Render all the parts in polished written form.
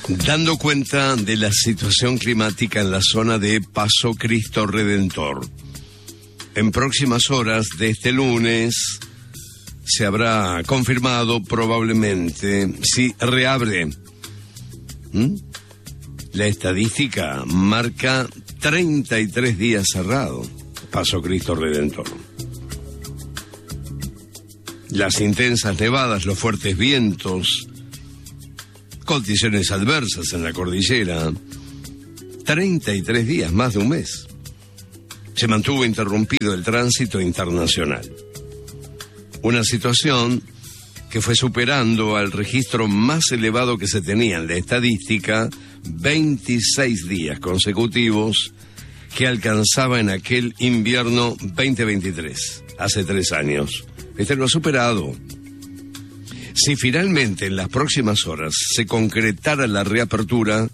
Dando cuenta de la situación climática en la zona de Paso Cristo Redentor, en próximas horas de este lunes se habrá confirmado probablemente si reabre. La estadística marca 33 días cerrado Paso Cristo Redentor. Las intensas nevadas, los fuertes vientos, condiciones adversas en la cordillera, 33 días, más de un mes. Se mantuvo interrumpido el tránsito internacional. Una situación que fue superando al registro más elevado que se tenía en la estadística, 26 días consecutivos que alcanzaba en aquel invierno 2023, hace 3 años. Este lo ha superado. Si finalmente en las próximas horas se concretara la reapertura,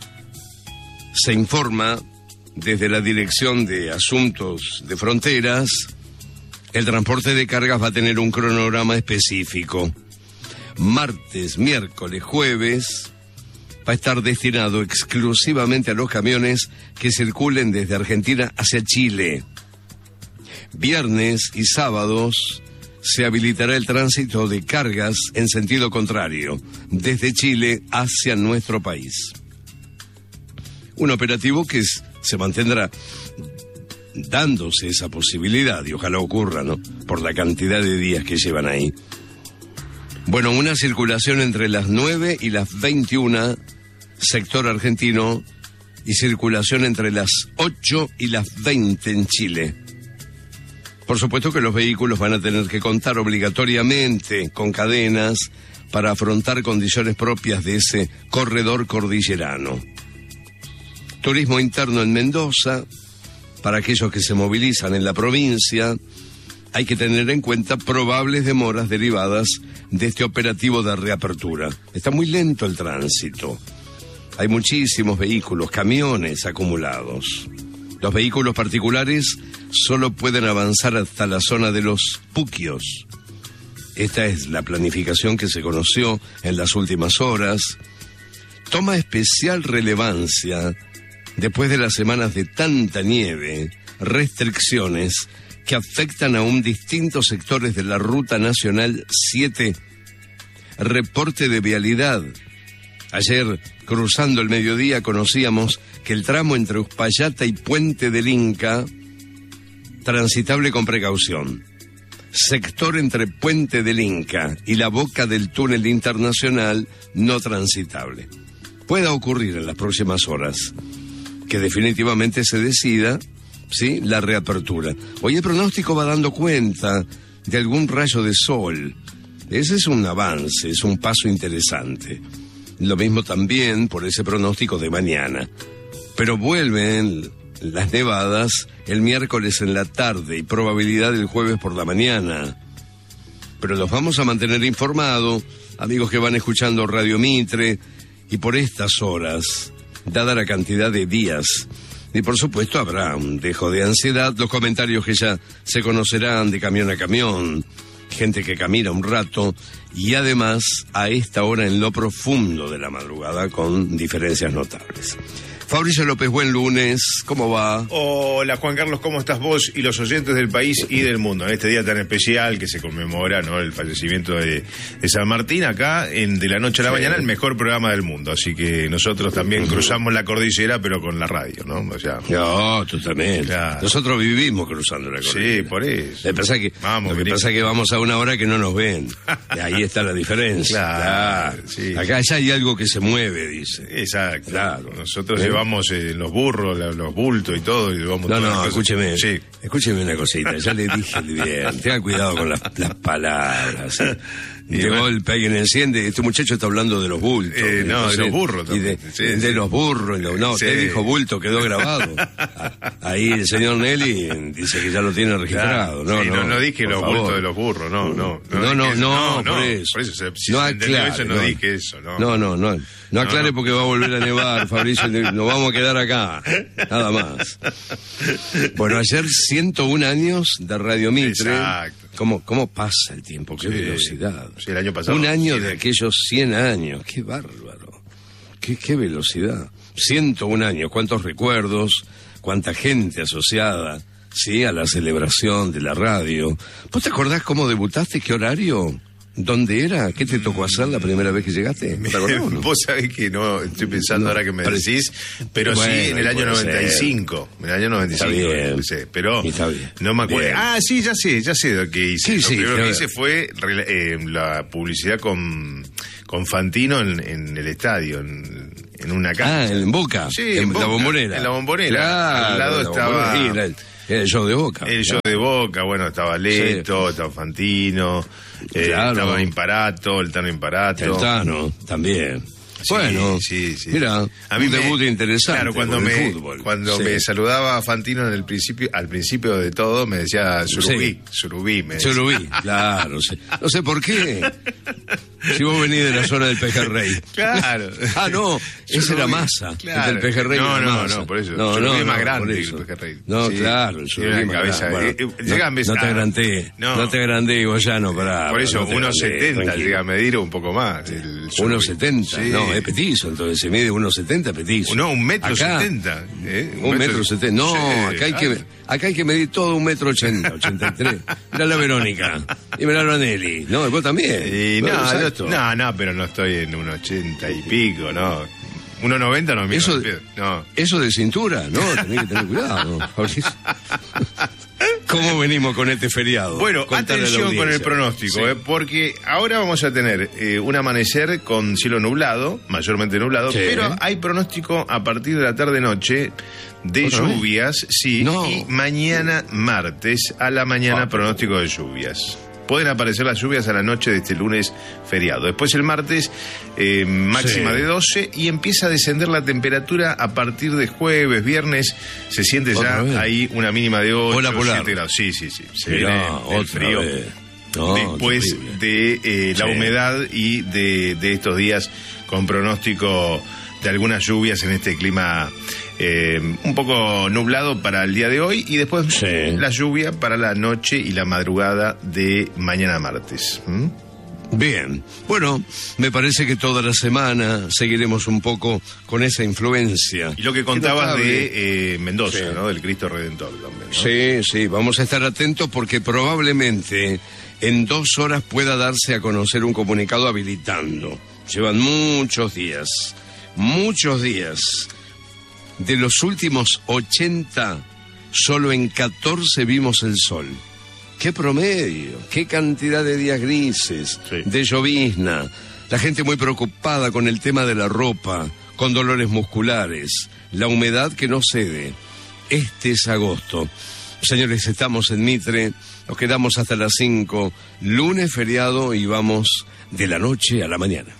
se informa desde la Dirección de Asuntos de Fronteras, el transporte de cargas va a tener un cronograma específico. Martes, miércoles, jueves va a estar destinado exclusivamente a los camiones que circulen desde Argentina hacia Chile. Viernes y sábados se habilitará el tránsito de cargas en sentido contrario, desde Chile hacia nuestro país. Un operativo que se mantendrá dándose esa posibilidad, y ojalá ocurra, ¿no?, por la cantidad de días que llevan ahí. Bueno, una circulación entre las 9 y las 21, sector argentino, y circulación entre las 8 y las 20 en Chile. Por supuesto que los vehículos van a tener que contar obligatoriamente con cadenas para afrontar condiciones propias de ese corredor cordillerano. Turismo interno en Mendoza. Para aquellos que se movilizan en la provincia, hay que tener en cuenta probables demoras derivadas de este operativo de reapertura. Está muy lento el tránsito. Hay muchísimos vehículos, camiones acumulados. Los vehículos particulares solo pueden avanzar hasta la zona de los Puquios. Esta es la planificación que se conoció en las últimas horas. Toma especial relevancia después de las semanas de tanta nieve, restricciones que afectan aún distintos sectores de la Ruta Nacional 7. Reporte de vialidad. Ayer, cruzando el mediodía, conocíamos que el tramo entre Uspallata y Puente del Inca, transitable con precaución. Sector entre Puente del Inca y la boca del túnel internacional, no transitable. Pueda ocurrir en las próximas horas que definitivamente se decida, ¿sí?, la reapertura. Hoy el pronóstico va dando cuenta de algún rayo de sol. Ese es un avance, es un paso interesante. Lo mismo también por ese pronóstico de mañana. Pero vuelven las nevadas el miércoles en la tarde y probabilidad el jueves por la mañana. Pero los vamos a mantener informados, amigos que van escuchando Radio Mitre, y por estas horas, dada la cantidad de días, y por supuesto habrá un dejo de ansiedad, los comentarios que ya se conocerán de camión a camión, gente que camina un rato, y además a esta hora en lo profundo de la madrugada con diferencias notables. Fabricio López, buen lunes, ¿cómo va? Hola Juan Carlos, ¿cómo estás vos y los oyentes del país y del mundo? En este día tan especial que se conmemora, ¿no?, el fallecimiento de San Martín, acá en De la Noche a la Mañana, el mejor programa del mundo. Así que nosotros también cruzamos la cordillera, pero con la radio, ¿no? O sea, no, totalmente. Claro. Nosotros vivimos cruzando la cordillera. Sí, por eso. Lo que pasa es que vamos a una hora que no nos ven. Y ahí está la diferencia. Claro. Sí. Acá ya hay algo que se mueve, dice. Exacto. Claro. Nosotros llevamos los burros, los bultos y todo. Y llevamos escúcheme. Sí. Escúcheme una cosita. Ya le dije bien. Tenga cuidado con las palabras. ¿Sí? De golpe alguien enciende. Este muchacho está hablando de los bultos. No, de los burros también. De los burros. No, sí. Usted dijo bulto, quedó grabado. Ahí el señor Nelly dice que ya lo tiene registrado. Claro. No dije los bultos de los burros. No, por eso. No aclare. No dije eso. No aclare porque va a volver a nevar, Fabricio. Nos vamos a quedar acá. Nada más. Bueno, ayer 101 años de Radio Mitre. Exacto. ¿Cómo pasa el tiempo? Qué velocidad. Sí, el año pasado. Un año de aquellos 100 años. Qué bárbaro. qué velocidad. 101 años, cuántos recuerdos, cuánta gente asociada, sí, a la celebración de la radio. ¿Vos te acordás cómo debutaste? ¿Qué horario? ¿Dónde era? ¿Qué te tocó hacer la primera vez que llegaste? ¿No te acordás, no? Vos sabés que no, estoy pensando ahora que me decís, pero bueno, sí, en el año 95. En el año 95. Está bien. Empecé, pero bien. No me acuerdo. Bien. Sí, ya sé lo que hice. Sí, lo primero que hice fue la publicidad con Fantino en el estadio, en una casa. En Boca. Sí, en Boca, la Bombonera. En la Bombonera. Claro, al lado estaba... el show de Boca. El show de Boca, bueno, estaba Leto, estaba Fantino, estaba Imparato, el Tano Imparato. El Tano, también. Sí, bueno, sí. Mira, a mí un debut interesante. Claro, cuando me saludaba Fantino al principio de todo, me decía Surubí. Surubí, claro. No sé por qué. Si vos venís de la zona del Pejerrey. Claro. No, ese era Massa. Claro. El Pejerrey no, por eso. Surubí es más grande que el Pejerrey. No, sí, claro, el Surubí más grande. No te agrandé, Goyano, para. Por eso, 1.70 llega a medir un poco más. 1.70, sí. No, es petizo, entonces se mide 1.70 petizo. No, 1.70 m. 1.70 m. No, sí, acá hay que medir todo 1.80 m, 83. Mirá la Verónica. Y mirá la Nelly. No, vos también. No, pero no estoy en 1.80 y pico, no. 1.90 no miro. Eso de cintura, no, tenés que tener cuidado. ¿Cómo venimos con este feriado? Bueno, atención con el pronóstico, porque ahora vamos a tener un amanecer con cielo nublado, mayormente nublado, pero hay pronóstico a partir de la tarde-noche de lluvias, y mañana martes a la mañana pronóstico de lluvias. Pueden aparecer las lluvias a la noche de este lunes feriado. Después el martes, máxima de 12, y empieza a descender la temperatura a partir de jueves, viernes. Se siente ya ahí una mínima de 8, 7 grados. Sí. Se viene el frío. Después de la humedad y de estos días con pronóstico de algunas lluvias en este clima un poco nublado para el día de hoy, y después la lluvia para la noche y la madrugada de mañana martes. Bien, bueno, me parece que toda la semana seguiremos un poco con esa influencia. Y lo que contabas de Mendoza, ¿no? Del Cristo Redentor también, ¿no? Sí, vamos a estar atentos porque probablemente en 2 horas pueda darse a conocer un comunicado habilitando. Llevan muchos días. De los últimos 80, solo en 14 vimos el sol. ¡Qué promedio! ¡Qué cantidad de días grises! De llovizna. La gente muy preocupada con el tema de la ropa, con dolores musculares, la humedad que no cede. Este es agosto. Señores, estamos en Mitre, nos quedamos hasta las 5, lunes feriado, y vamos de la noche a la mañana.